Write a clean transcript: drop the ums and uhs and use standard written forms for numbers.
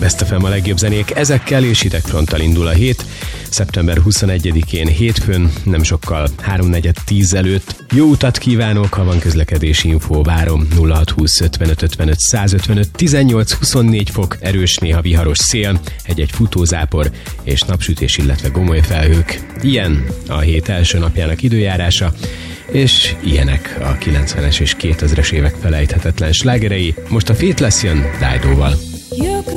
Best FM a legjobb zenék, ezekkel és hidegfronttal indul a hét. Szeptember 21-én hétfőn, nem sokkal 3:40 előtt. Jó utat kívánok, ha van közlekedési infó, várom. 0620 55 55 155, 18-24 fok, erős, néha viharos szél, egy-egy futózápor és napsütés, illetve gomoly felhők. Ilyen a hét első napjának időjárása, és ilyenek a 90-es és 2000-es évek felejthetetlen slágerei. Most a Faithless jön Dido-val.